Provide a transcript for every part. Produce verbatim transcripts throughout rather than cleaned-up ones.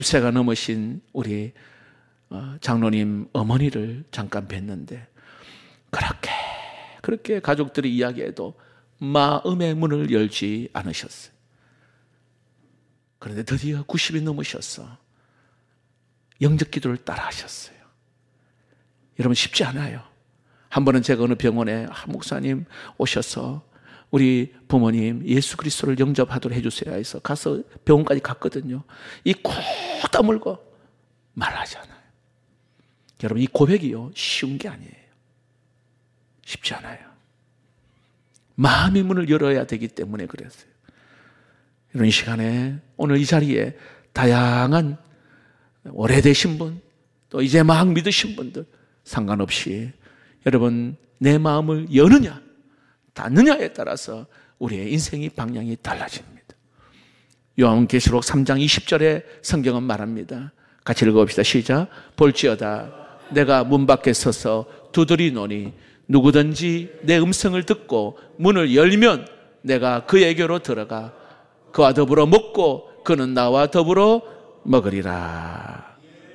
세가 넘으신 우리 장로님 어머니를 잠깐 뵀는데 그렇게 그렇게 가족들이 이야기해도 마음의 문을 열지 않으셨어요. 그런데 드디어 구십이 넘으셔서 영접 기도를 따라 하셨어요. 여러분 쉽지 않아요. 한 번은 제가 어느 병원에 아, 목사님 오셔서 우리 부모님 예수 그리스도를 영접하도록 해주세요 해서 가서 병원까지 갔거든요. 이 코 다물고 말하잖아요. 여러분 이 고백이요 쉬운 게 아니에요. 쉽지 않아요. 마음의 문을 열어야 되기 때문에 그랬어요. 이런 시간에 오늘 이 자리에 다양한 오래되신 분, 또 이제 막 믿으신 분들 상관없이 여러분 내 마음을 여느냐 닫느냐에 따라서 우리의 인생의 방향이 달라집니다. 요한계시록 삼 장 이십 절에 성경은 말합니다. 같이 읽어봅시다. 시작. 볼지어다 내가 문 밖에 서서 두드리노니 누구든지 내 음성을 듣고 문을 열면 내가 그에게로 들어가 그와 더불어 먹고 그는 나와 더불어 먹으리라.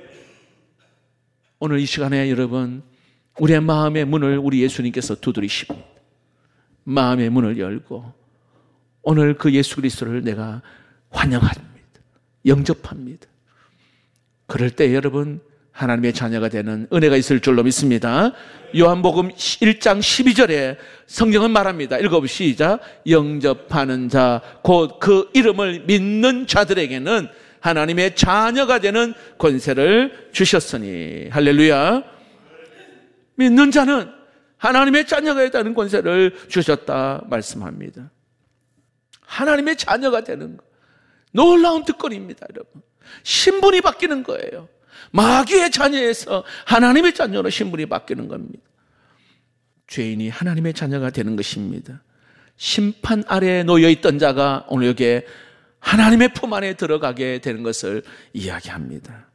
오늘 이 시간에 여러분 우리의 마음의 문을 우리 예수님께서 두드리십니다. 마음의 문을 열고 오늘 그 예수 그리스도를 내가 환영합니다. 영접합니다. 그럴 때 여러분 하나님의 자녀가 되는 은혜가 있을 줄로 믿습니다. 요한복음 일 장 십이 절에 성경은 말합니다. 읽어보시죠. 시작. 영접하는 자 곧 그 이름을 믿는 자들에게는 하나님의 자녀가 되는 권세를 주셨으니 할렐루야. 믿는 자는 하나님의 자녀가 되는 권세를 주셨다 말씀합니다. 하나님의 자녀가 되는 것 놀라운 특권입니다. 여러분 신분이 바뀌는 거예요. 마귀의 자녀에서 하나님의 자녀로 신분이 바뀌는 겁니다. 죄인이 하나님의 자녀가 되는 것입니다. 심판 아래에 놓여있던 자가 오늘 여기에 하나님의 품 안에 들어가게 되는 것을 이야기합니다.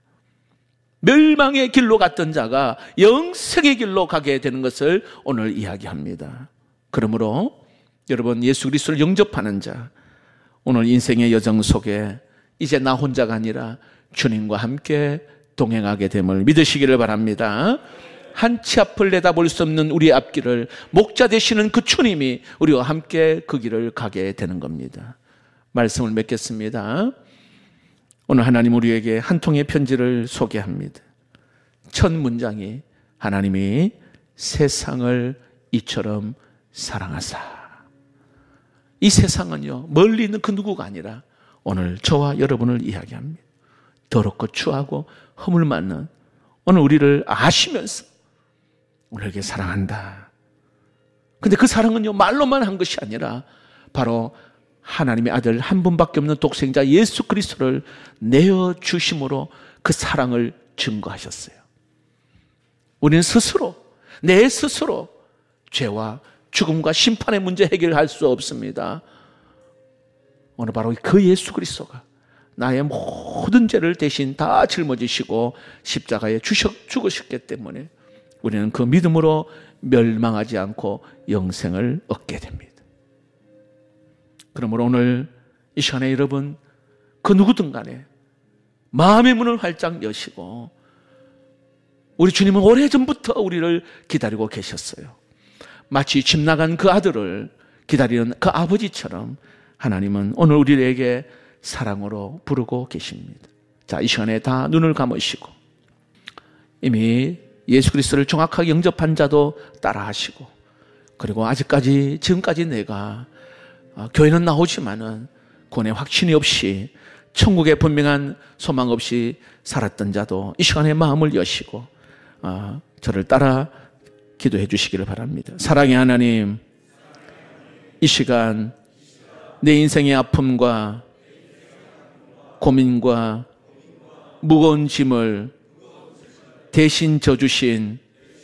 멸망의 길로 갔던 자가 영생의 길로 가게 되는 것을 오늘 이야기합니다. 그러므로 여러분 예수 그리스도를 영접하는 자 오늘 인생의 여정 속에 이제 나 혼자가 아니라 주님과 함께 동행하게 됨을 믿으시기를 바랍니다. 한치 앞을 내다볼 수 없는 우리의 앞길을 목자 되시는 그 주님이 우리와 함께 그 길을 가게 되는 겁니다. 말씀을 맺겠습니다. 오늘 하나님 우리에게 한 통의 편지를 소개합니다. 첫 문장이 하나님이 세상을 이처럼 사랑하사. 이 세상은요 멀리 있는 그 누구가 아니라 오늘 저와 여러분을 이야기합니다. 더럽고 추하고 허물 많는 오늘 우리를 아시면서 우리에게 사랑한다. 근데 그 사랑은요 말로만 한 것이 아니라 바로 하나님의 아들 한 분밖에 없는 독생자 예수 그리스도를 내어주심으로 그 사랑을 증거하셨어요. 우리는 스스로 내 스스로 죄와 죽음과 심판의 문제 해결할 수 없습니다. 오늘 바로 그 예수 그리스도가 나의 모든 죄를 대신 다 짊어지시고 십자가에 죽으셨기 때문에 우리는 그 믿음으로 멸망하지 않고 영생을 얻게 됩니다. 그러므로 오늘 이 시간에 여러분 그 누구든 간에 마음의 문을 활짝 여시고 우리 주님은 오래전부터 우리를 기다리고 계셨어요. 마치 집 나간 그 아들을 기다리는 그 아버지처럼 하나님은 오늘 우리에게 사랑으로 부르고 계십니다. 자, 이 시간에 다 눈을 감으시고 이미 예수 그리스도를 정확하게 영접한 자도 따라하시고 그리고 아직까지 지금까지 내가 교회는 나오지만은 구원의 확신이 없이 천국의 분명한 소망 없이 살았던 자도 이 시간에 마음을 여시고 어, 저를 따라 기도해 주시기를 바랍니다. 사랑의 하나님, 이 시간 내 인생의 아픔과 고민과 무거운 짐을 대신 져주신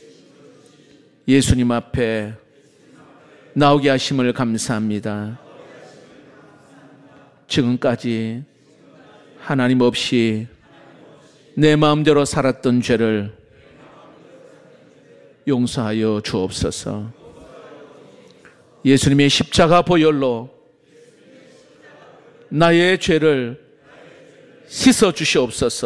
예수님 앞에 나오게 하심을 감사합니다. 지금까지 하나님 없이 내 마음대로 살았던 죄를 용서하여 주옵소서. 예수님의 십자가 보혈로 나의 죄를 씻어 주시옵소서.